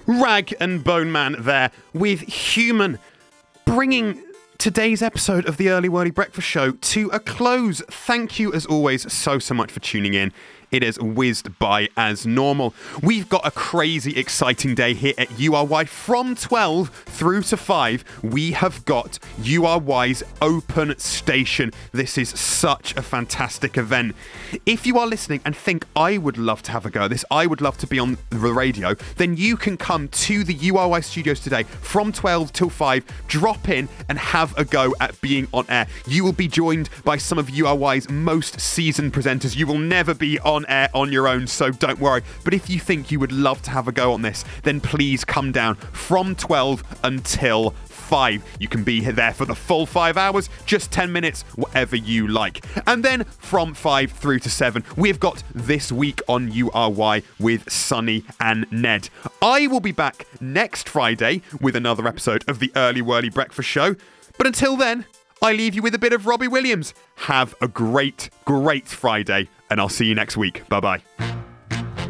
Rag and Bone Man there with Human, bringing today's episode of the Early Whirly Breakfast Show to a close. Thank you, as always, so much for tuning in. It has whizzed by as normal. We've got a crazy exciting day here at URY from 12 through to 5. We have got URY's Open Station. This is such a fantastic event. If you are listening and think I would love to have a go at this, I would love to be on the radio, then you can come to the URY studios today from 12 till 5, drop in and have a go at being on air. You will be joined by some of URY's most seasoned presenters. You will never be on air on your own, so don't worry. But if you think you would love to have a go on this, then please come down from 12 until 5. You can be there for the full 5 hours, just 10 minutes, whatever you like. And then from 5 through to 7, we've got This Week on URY with Sonny and Ned. I will be back next Friday with another episode of the Early Whirly Breakfast Show. But until then, I leave you with a bit of Robbie Williams. Have a great, great Friday, and I'll see you next week. Bye-bye.